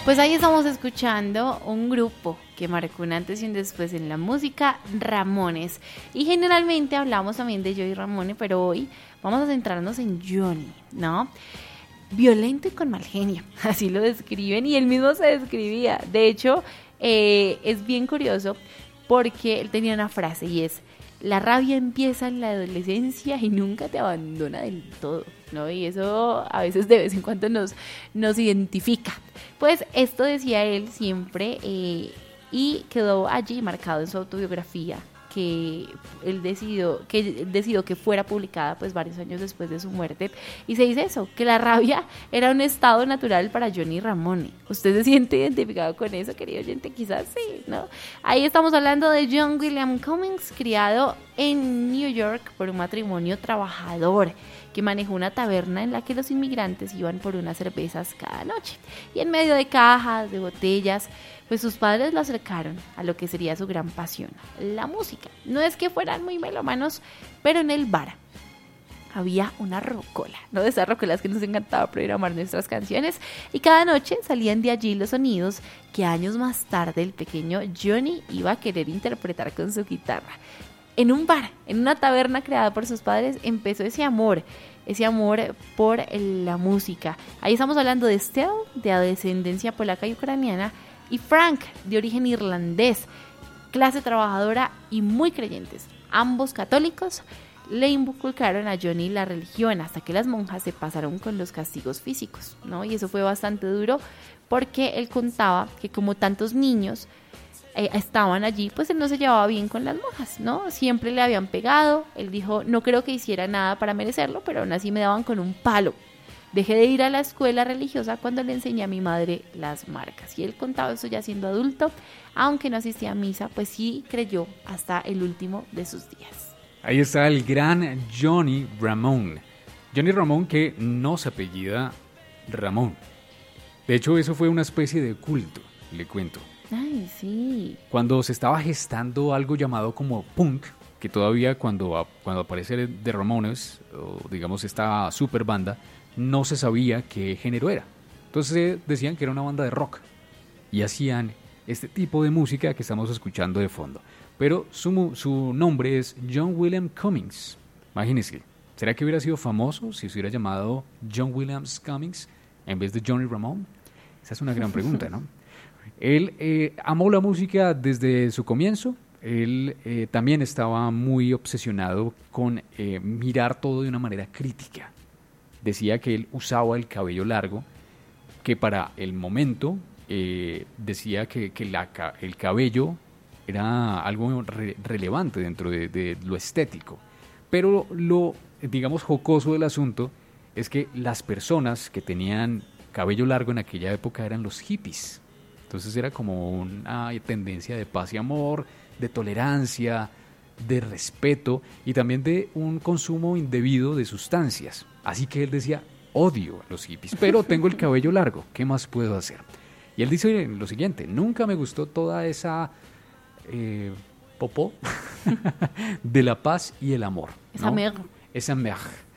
Pues ahí estamos escuchando un grupo que marcó un antes y un después en la música, Ramones. Y generalmente hablamos también de Joey Ramone, pero hoy vamos a centrarnos en Johnny, ¿no? Violento y con mal genio, así lo describen y él mismo se describía. De hecho, es bien curioso porque él tenía una frase y es: la rabia empieza en la adolescencia y nunca te abandona del todo, ¿no? Y eso a veces de vez en cuando nos identifica. Pues esto decía él siempre y quedó allí marcado en su autobiografía que él decidió que fuera publicada pues varios años después de su muerte, y se dice eso, que la rabia era un estado natural para Johnny Ramone. ¿Usted se siente identificado con eso, querido oyente? Quizás sí, ¿no? Ahí estamos hablando de John William Cummings, criado en New York por un matrimonio trabajador que manejó una taberna en la que los inmigrantes iban por unas cervezas cada noche, y en medio de cajas, de botellas, pues sus padres lo acercaron a lo que sería su gran pasión, la música. No es que fueran muy melómanos, pero en el bar había una rocola, ¿no? De esas rocolas que nos encantaba programar nuestras canciones, y cada noche salían de allí los sonidos que años más tarde el pequeño Johnny iba a querer interpretar con su guitarra. En un bar, en una taberna creada por sus padres, empezó ese amor por la música. Ahí estamos hablando de Estelle, de descendencia polaca y ucraniana, y Frank, de origen irlandés, clase trabajadora y muy creyentes. Ambos católicos le inculcaron a Johnny la religión hasta que las monjas se pasaron con los castigos físicos, ¿no? Y eso fue bastante duro porque él contaba que como tantos niños estaban allí, pues él no se llevaba bien con las monjas, ¿no? Siempre le habían pegado. Él dijo: no creo que hiciera nada para merecerlo, pero aún así me daban con un palo. Dejé de ir a la escuela religiosa cuando le enseñé a mi madre las marcas. Y él contaba eso ya siendo adulto, aunque no asistía a misa, pues sí creyó hasta el último de sus días. Ahí está el gran Johnny Ramone. Johnny Ramone, que no se apellida Ramón. De hecho, eso fue una especie de culto, le cuento. Ay, sí. Cuando se estaba gestando algo llamado como punk, que todavía cuando aparece The Ramones, o digamos esta super banda, no se sabía qué género era. Entonces decían que era una banda de rock y hacían este tipo de música que estamos escuchando de fondo. Pero su nombre es John William Cummings. Imagínense, ¿será que hubiera sido famoso si se hubiera llamado John Williams Cummings en vez de Johnny Ramone? Esa es una gran pregunta, ¿no? Él amó la música desde su comienzo. Él también estaba muy obsesionado con mirar todo de una manera crítica. Decía que él usaba el cabello largo, que para el momento decía que el cabello era algo relevante dentro de lo estético. Pero lo, digamos, jocoso del asunto es que las personas que tenían cabello largo en aquella época eran los hippies. Entonces era como una tendencia de paz y amor, de tolerancia, de respeto y también de un consumo indebido de sustancias. Así que él decía: odio a los hippies, pero tengo el cabello largo, ¿qué más puedo hacer? Y él dice lo siguiente: nunca me gustó toda esa popó de la paz y el amor, ¿no? Esa mer.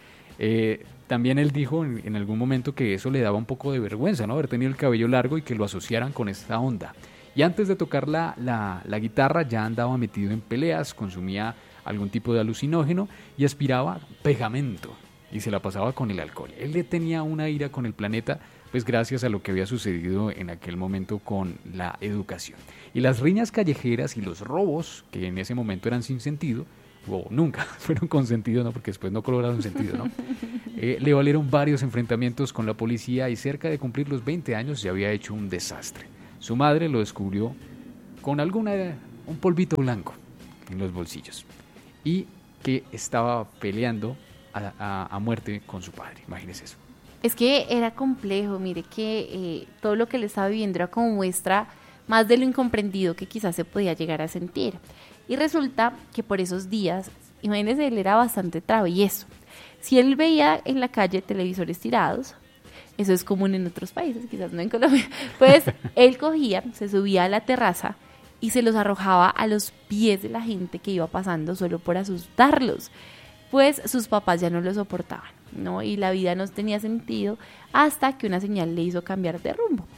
También él dijo en algún momento que eso le daba un poco de vergüenza, ¿no? Haber tenido el cabello largo y que lo asociaran con esta onda. Y antes de tocar la guitarra ya andaba metido en peleas, consumía algún tipo de alucinógeno y aspiraba pegamento y se la pasaba con el alcohol. Él le tenía una ira con el planeta, pues gracias a lo que había sucedido en aquel momento con la educación. Y las riñas callejeras y los robos, que en ese momento eran sin sentido, o nunca fueron con sentido, ¿no? Porque después no cobraron sentido, ¿no? Le valieron varios enfrentamientos con la policía y cerca de cumplir los 20 años ya había hecho un desastre. Su madre lo descubrió con un polvito blanco en los bolsillos y que estaba peleando a muerte con su padre. Imagínese eso. Es que era complejo, mire que todo lo que él estaba viviendo era como muestra más de lo incomprendido que quizás se podía llegar a sentir. Y resulta que por esos días, imagínense, él era bastante travieso. Si él veía en la calle televisores tirados, eso es común en otros países, quizás no en Colombia, pues él cogía, se subía a la terraza y se los arrojaba a los pies de la gente que iba pasando solo por asustarlos. Pues sus papás ya no lo soportaban, ¿no? Y la vida no tenía sentido hasta que una señal le hizo cambiar de rumbo.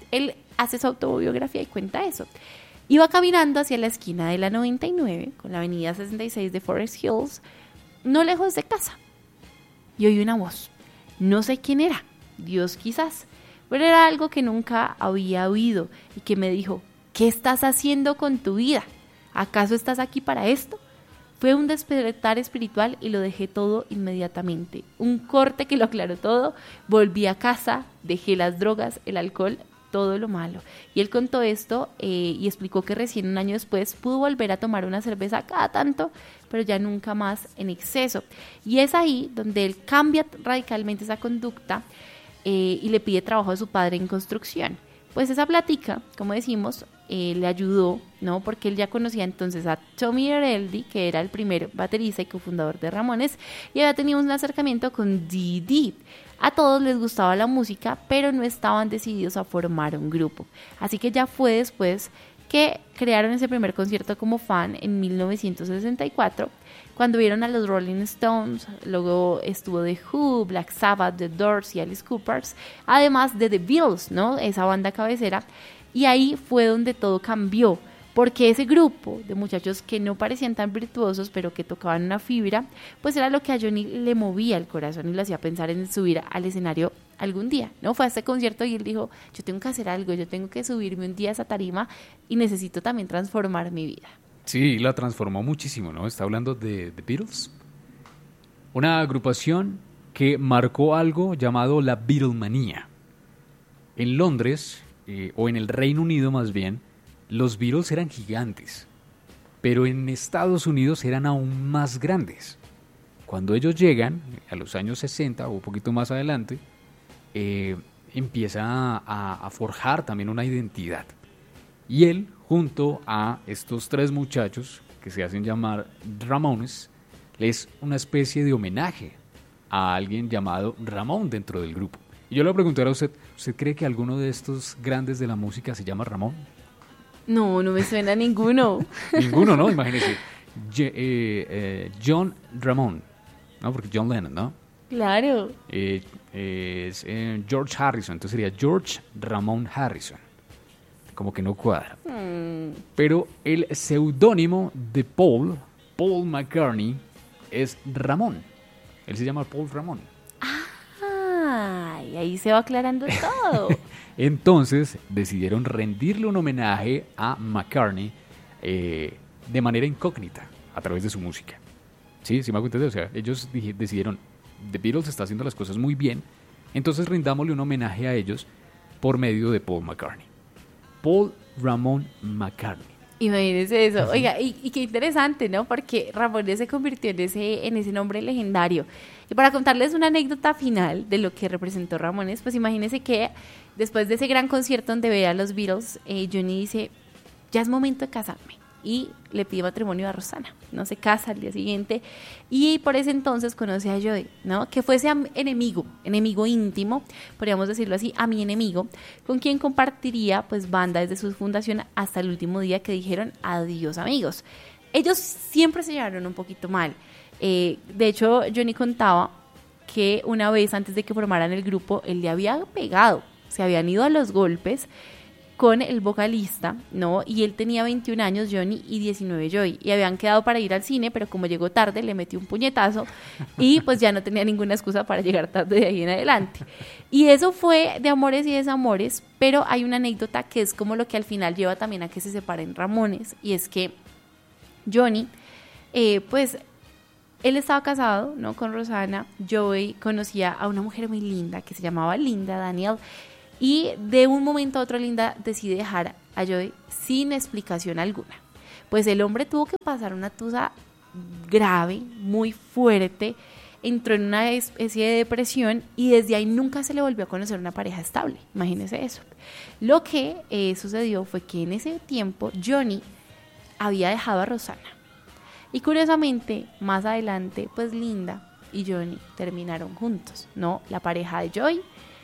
él hace su autobiografía y cuenta eso. Iba caminando hacia la esquina de la 99, con la avenida 66 de Forest Hills, no lejos de casa, y oí una voz. No sé quién era, Dios quizás, pero era algo que nunca había oído y que me dijo, ¿qué estás haciendo con tu vida? ¿Acaso estás aquí para esto? Fue un despertar espiritual y lo dejé todo inmediatamente. Un corte que lo aclaró todo. Volví a casa, dejé las drogas, el alcohol, todo lo malo. Y él contó esto y explicó que recién un año después pudo volver a tomar una cerveza cada tanto, pero ya nunca más en exceso. Y es ahí donde él cambia radicalmente esa conducta y le pide trabajo a su padre en construcción. Pues esa plática, como decimos, le ayudó, ¿no? Porque él ya conocía entonces a Tommy Areldi, que era el primer baterista y cofundador de Ramones, y había tenido un acercamiento con Dee Dee. A todos les gustaba la música, pero no estaban decididos a formar un grupo. Así que ya fue después que crearon ese primer concierto como fan en 1964, cuando vieron a los Rolling Stones, luego estuvo The Who, Black Sabbath, The Doors y Alice Cooper, además de The Beatles, ¿no? Esa banda cabecera, y ahí fue donde todo cambió, porque ese grupo de muchachos que no parecían tan virtuosos, pero que tocaban una fibra, pues era lo que a Johnny le movía el corazón y lo hacía pensar en subir al escenario algún día, ¿no? Fue a este concierto y él dijo, yo tengo que hacer algo, yo tengo que subirme un día a esa tarima y necesito también transformar mi vida. Sí, la transformó muchísimo, ¿no? Está hablando de The Beatles, una agrupación que marcó algo llamado la Beatlemanía. En Londres, o en el Reino Unido más bien, los Beatles eran gigantes, pero en Estados Unidos eran aún más grandes. Cuando ellos llegan, a los años 60 o un poquito más adelante, empieza a forjar también una identidad. Y él, junto a estos tres muchachos que se hacen llamar Ramones, es una especie de homenaje a alguien llamado Ramón dentro del grupo. Y yo le voy a preguntar a usted, ¿usted cree que alguno de estos grandes de la música se llama Ramón? No, no me suena ninguno. Ninguno, ¿no? Imagínese. John Ramón, ¿no? Porque John Lennon, ¿no? Claro. George Harrison, entonces sería George Ramón Harrison. Como que no cuadra. Pero el seudónimo de Paul McCartney, es Ramón. Él se llama Paul Ramón. Ah, y ahí se va aclarando todo. Entonces decidieron rendirle un homenaje a McCartney de manera incógnita, a través de su música. Sí, me hago entender. O sea, ellos decidieron, The Beatles está haciendo las cosas muy bien, entonces rindámosle un homenaje a ellos por medio de Paul McCartney. Paul Ramón McCartney. Imagínese eso. Oiga, y qué interesante, ¿no? Porque Ramones se convirtió en ese nombre legendario. Y para contarles una anécdota final de lo que representó Ramones, pues imagínense que después de ese gran concierto donde ve a los Beatles, Johnny dice, ya es momento de casarme. Y le pide matrimonio a Rosanna, ¿no? Se casa al día siguiente y por ese entonces conoce a Joey, ¿no? Que fue ese enemigo íntimo, podríamos decirlo así, a mi enemigo, con quien compartiría pues banda desde su fundación hasta el último día que dijeron adiós amigos. Ellos siempre se llevaron un poquito mal. De hecho, Johnny contaba que una vez antes de que formaran el grupo, él le había pegado, se habían ido a los golpes con el vocalista, ¿no? Y él tenía 21 años, Johnny, y 19 Joey, y habían quedado para ir al cine, pero como llegó tarde, le metió un puñetazo, y pues ya no tenía ninguna excusa para llegar tarde de ahí en adelante. Y eso fue de amores y desamores, pero hay una anécdota que es como lo que al final lleva también a que se separen Ramones, y es que Johnny, pues, él estaba casado, ¿no? Con Rosanna. Joey conocía a una mujer muy linda que se llamaba Linda Daniel, y de un momento a otro Linda decide dejar a Joey sin explicación alguna. Pues el hombre tuvo que pasar una tusa grave, muy fuerte, entró en una especie de depresión y desde ahí nunca se le volvió a conocer una pareja estable. Imagínense eso. Lo que sucedió fue que en ese tiempo Johnny había dejado a Rosanna. Y curiosamente, más adelante, pues Linda y Johnny terminaron juntos, ¿no? La pareja de Joey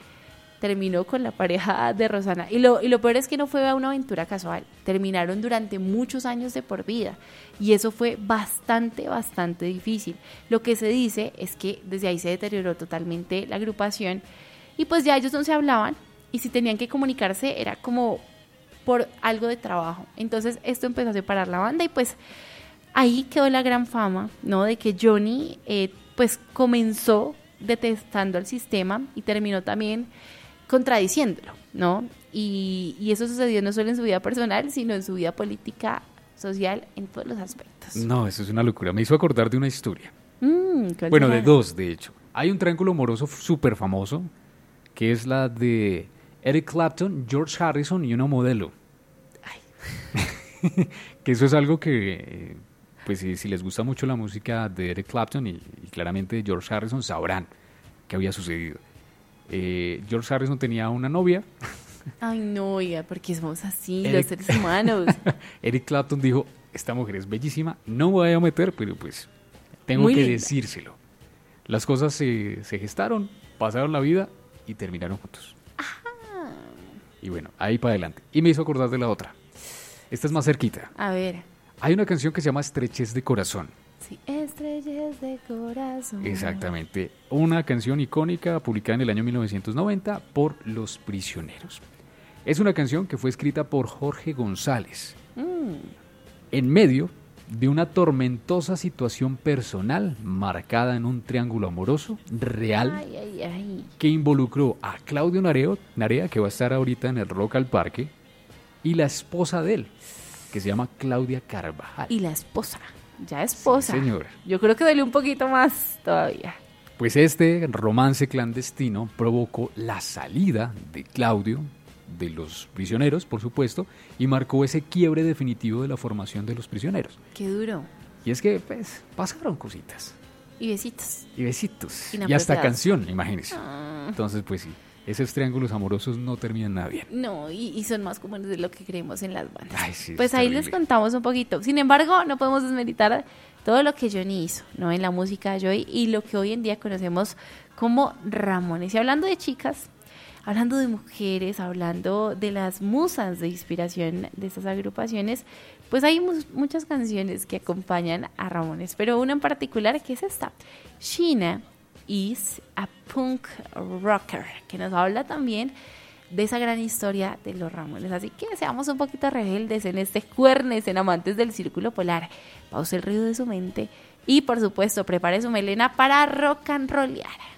terminó con la pareja de Rosanna. Y lo peor es que no fue una aventura casual. Terminaron durante muchos años de por vida. Y eso fue bastante difícil. Lo que se dice es que desde ahí se deterioró totalmente la agrupación. Y pues ya ellos no se hablaban. y si tenían que comunicarse era como por algo de trabajo. Entonces esto empezó a separar la banda y pues ahí quedó la gran fama, ¿no? De que Johnny pues comenzó detestando al sistema y terminó también contradiciéndolo, ¿no? Y eso sucedió no solo en su vida personal, sino en su vida política, social, en todos los aspectos. No, eso es una locura. Me hizo acordar de una historia. ¿Cuál Bueno, será? de dos, de hecho. Hay un triángulo amoroso súper famoso, que es la de Eric Clapton, George Harrison y una modelo. Que eso es algo que, pues si les gusta mucho la música de Eric Clapton y claramente de George Harrison, sabrán qué había sucedido. George Harrison tenía una novia. Ay, no, oiga, porque somos así, Eric- los seres humanos. Eric Clapton dijo, esta mujer es bellísima, no me voy a meter, pero pues tengo Muy que linda. decírselo. Las cosas se gestaron, pasaron la vida y terminaron juntos. Y bueno, ahí para adelante. Y me hizo acordar de la otra. Esta es más cerquita. A ver, Hay una canción que se llama Estrechez de Corazón. sí, estrellas de corazón. Exactamente. Una canción icónica publicada en el año 1990 por Los Prisioneros. Es una canción que fue escrita por Jorge González en medio de una tormentosa situación personal marcada en un triángulo amoroso real Ay, ay, ay. que involucró a Claudio Narea, que va a estar ahorita en el Rock al Parque, y la esposa de él, que se llama Claudia Carvajal. Y la esposa, ya esposa. Sí, señora. Yo creo que duele un poquito más todavía. Pues este romance clandestino provocó la salida de Claudio, de Los Prisioneros, por supuesto, y marcó ese quiebre definitivo de la formación de Los Prisioneros. Qué duro. Y es que, pues, pasaron cositas, Y besitos. y besitos, y hasta Inapropiados. canción, imagínense. Ah, Entonces, pues sí, esos triángulos amorosos no terminan nada bien. no, y son más comunes de lo que creemos en las bandas. Ay, sí, Pues es ahí terrible. les contamos un poquito. Sin embargo, no podemos desmeritar todo lo que Johnny hizo, ¿no? En la música de Joy y lo que hoy en día conocemos como Ramones. Y hablando de chicas, hablando de mujeres, hablando de las musas de inspiración de estas agrupaciones, pues hay muchas canciones que acompañan a Ramones, pero una en particular que es esta, Sheena is a Punk Rocker, que nos habla también de esa gran historia de los Ramones. Así que seamos un poquito rebeldes en este Cuernes, en Amantes del Círculo Polar. Pause el ruido de su mente y, por supuesto, prepare su melena para rock and rollear.